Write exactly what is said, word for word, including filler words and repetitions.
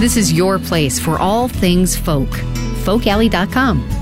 This is your place for all things folk. folk alley dot com.